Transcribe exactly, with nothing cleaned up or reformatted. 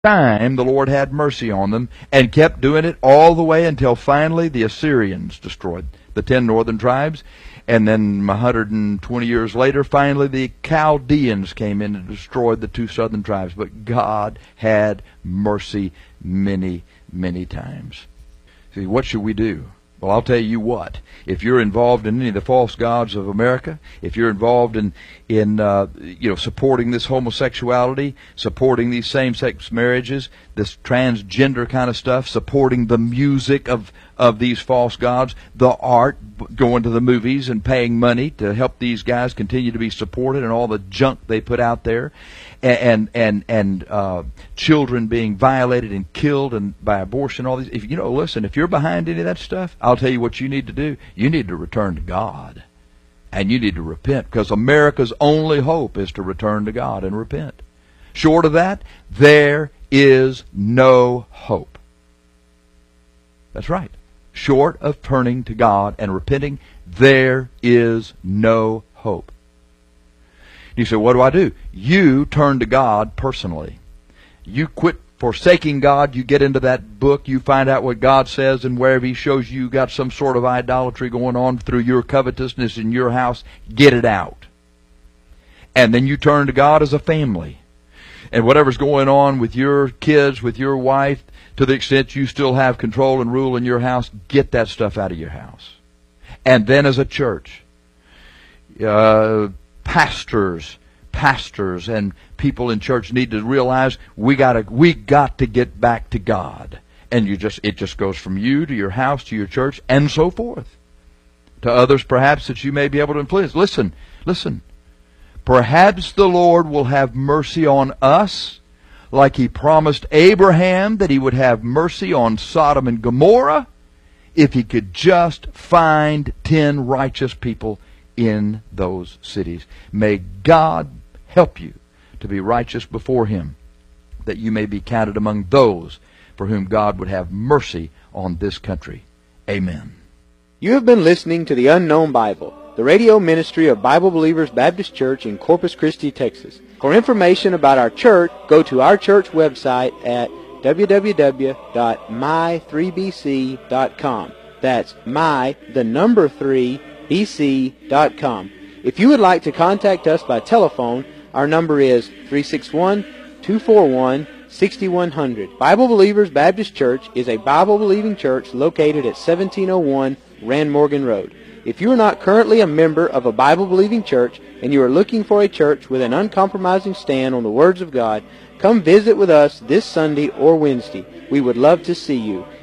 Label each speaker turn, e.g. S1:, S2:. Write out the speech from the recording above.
S1: time the Lord had mercy on them and kept doing it all the way until finally the Assyrians destroyed the ten northern tribes. And then one hundred twenty years later, finally the Chaldeans came in and destroyed the two southern tribes. But God had mercy many, many times. See, what should we do? Well, I'll tell you what. If you're involved in any of the false gods of America, if you're involved in in uh, you know supporting this homosexuality, supporting these same-sex marriages, this transgender kind of stuff, supporting the music of of these false gods, the art, going to the movies and paying money to help these guys continue to be supported, and all the junk they put out there, and and and uh, children being violated and killed and by abortion, all these. If you know, listen, if you're behind any of that stuff, I'll tell you what you need to do. You need to return to God, and you need to repent, because America's only hope is to return to God and repent. Short of that, there is no hope. That's right. Short of turning to God and repenting, there is no hope. You say, what do I do? You turn to God personally. You quit forsaking God. You get into that book. You find out what God says, and wherever He shows you got some sort of idolatry going on through your covetousness in your house, get it out. And then you turn to God as a family. And whatever's going on with your kids, with your wife, to the extent you still have control and rule in your house, get that stuff out of your house. And then as a church, uh, pastors, pastors and people in church need to realize we gotta, we got to get back to God. And you just, it just goes from you to your house to your church and so forth. To others perhaps that you may be able to influence. Listen, listen. Perhaps the Lord will have mercy on us, like He promised Abraham that He would have mercy on Sodom and Gomorrah, if He could just find ten righteous people in those cities. May God help you to be righteous before Him, that you may be counted among those for whom God would have mercy on this country. Amen.
S2: You have been listening to The Unknown Bible, the radio ministry of Bible Believers Baptist Church in Corpus Christi, Texas. For information about our church, go to our church website at w w w dot my three b c dot com. That's my, the number three, b c dot com. If you would like to contact us by telephone, our number is three six one, two four one, six one zero zero. Bible Believers Baptist Church is a Bible-believing church located at seventeen oh one Rand Morgan Road. If you are not currently a member of a Bible-believing church and you are looking for a church with an uncompromising stand on the words of God, come visit with us this Sunday or Wednesday. We would love to see you.